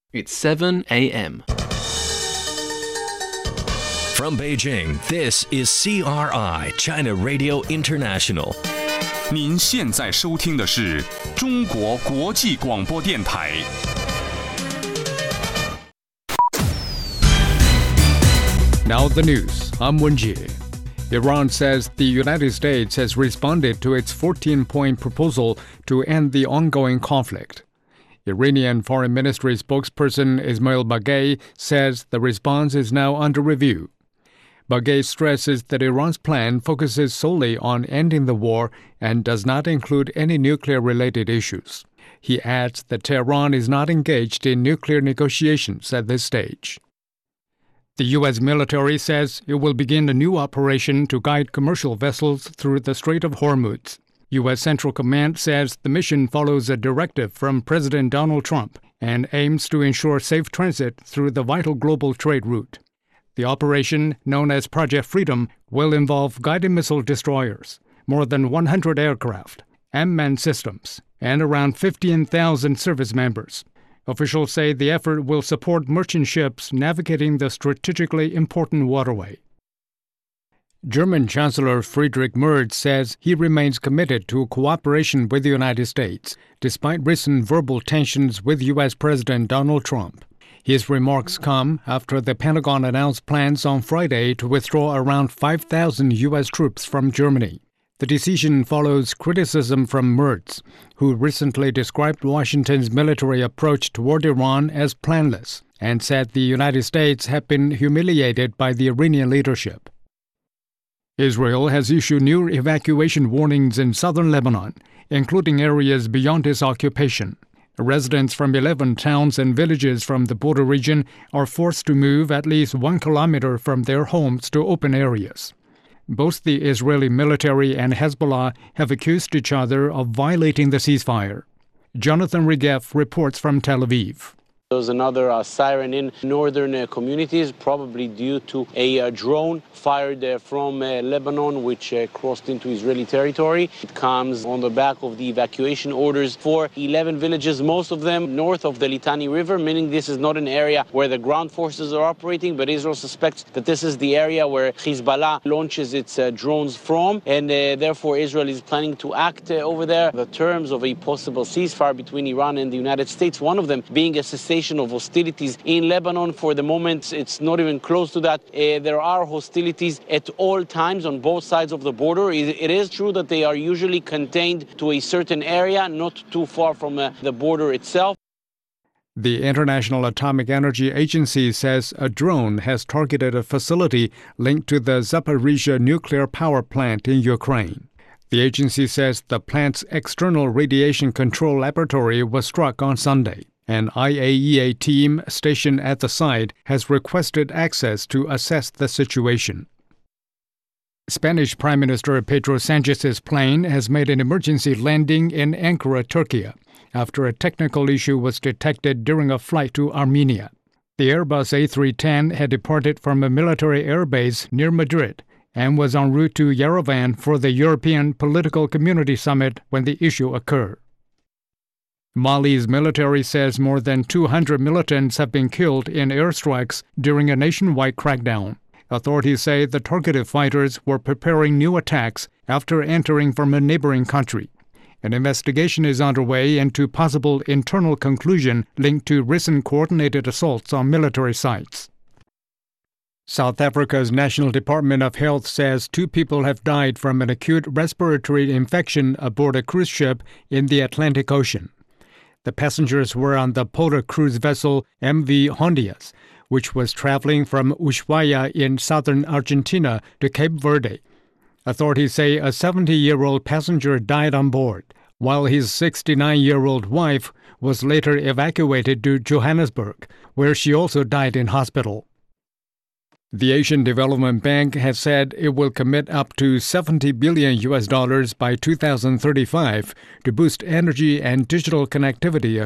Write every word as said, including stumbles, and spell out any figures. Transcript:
It's seven a.m. From Beijing, this is C R I, China Radio International. 您现在收听的是中国国际广播电台。 Now the news. I'm Wenjie. Iran says the United States has responded to its fourteen-point proposal to end the ongoing conflict. Iranian Foreign Ministry spokesperson Ismail Baghei says the response is now under review. Baghei stresses that Iran's plan focuses solely on ending the war and does not include any nuclear-related issues. He adds that Tehran is not engaged in nuclear negotiations at this stage. The U S military says it will begin a new operation to guide commercial vessels through the Strait of Hormuz. U S Central Command says the mission follows a directive from President Donald Trump and aims to ensure safe transit through the vital global trade route. The operation, known as Project Freedom, will involve guided missile destroyers, more than one hundred aircraft, unmanned systems, and around fifteen thousand service members. Officials say the effort will support merchant ships navigating the strategically important waterway. German Chancellor Friedrich Merz says he remains committed to cooperation with the United States, despite recent verbal tensions with U S President Donald Trump. His remarks come after the Pentagon announced plans on Friday to withdraw around five thousand U S troops from Germany. The decision follows criticism from Merz, who recently described Washington's military approach toward Iran as planless and said the United States had been humiliated by the Iranian leadership. Israel has issued new evacuation warnings in southern Lebanon, including areas beyond its occupation. Residents from eleven towns and villages from the border region are forced to move at least one kilometer from their homes to open areas. Both the Israeli military and Hezbollah have accused each other of violating the ceasefire. Jonathan Regev reports from Tel Aviv. There was another uh, siren in northern uh, communities, probably due to a uh, drone fired uh, from uh, Lebanon, which uh, crossed into Israeli territory. It comes on the back of the evacuation orders for eleven villages, most of them north of the Litani River, meaning this is not an area where the ground forces are operating, but Israel suspects that this is the area where Hezbollah launches its uh, drones from, and uh, therefore Israel is planning to act uh, over there. The terms of a possible ceasefire between Iran and the United States, one of them being a cessation of hostilities in Lebanon. For the moment, it's not even close to that. Uh, there are hostilities at all times on both sides of the border. It, it is true that they are usually contained to a certain area, not too far from uh, the border itself. The International Atomic Energy Agency says a drone has targeted a facility linked to the Zaporizhzhia nuclear power plant in Ukraine. The agency says the plant's external radiation control laboratory was struck on Sunday. An I A E A team stationed at the site has requested access to assess the situation. Spanish Prime Minister Pedro Sanchez's plane has made an emergency landing in Ankara, Turkey, after a technical issue was detected during a flight to Armenia. The Airbus A three ten had departed from a military airbase near Madrid and was en route to Yerevan for the European Political Community Summit when the issue occurred. Mali's military says more than two hundred militants have been killed in airstrikes during a nationwide crackdown. Authorities say the targeted fighters were preparing new attacks after entering from a neighboring country. An investigation is underway into possible internal conclusion linked to recent coordinated assaults on military sites. South Africa's National Department of Health says two people have died from an acute respiratory infection aboard a cruise ship in the Atlantic Ocean. The passengers were on the polar cruise vessel M V Hondias, which was traveling from Ushuaia in southern Argentina to Cape Verde. Authorities say a seventy-year-old passenger died on board, while his sixty-nine-year-old wife was later evacuated to Johannesburg, where she also died in hospital. The Asian Development Bank has said it will commit up to seventy billion U S dollars by two thousand thirty-five to boost energy and digital connectivity